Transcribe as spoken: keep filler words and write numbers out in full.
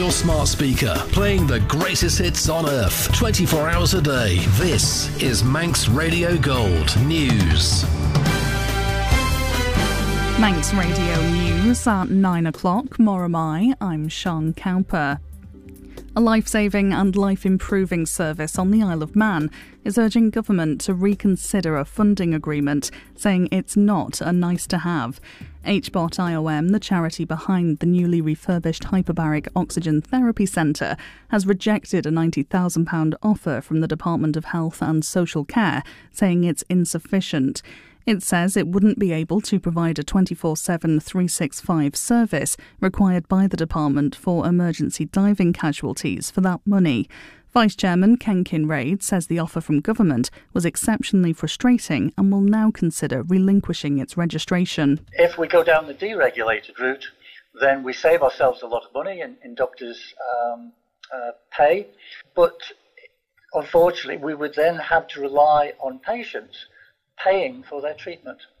your smart speaker, playing the greatest hits on earth, twenty-four hours a day. This is Manx Radio Gold News. Manx Radio News at nine o'clock. More am I. I'm Sean Cowper. A life-saving and life-improving service on the Isle of Man is urging government to reconsider a funding agreement, saying it's not a nice-to-have. H B O T I O M, the charity behind the newly refurbished hyperbaric oxygen therapy centre, has rejected a ninety thousand pounds offer from the Department of Health and Social Care, saying it's insufficient. It says it wouldn't be able to provide a twenty-four seven, three sixty-five service required by the department for emergency diving casualties for that money. Vice-Chairman Ken Kinraid says the offer from government was exceptionally frustrating and will now consider relinquishing its registration. If we go down the deregulated route, then we save ourselves a lot of money in, in doctors' um, uh, pay, but unfortunately we would then have to rely on patients paying for their treatment.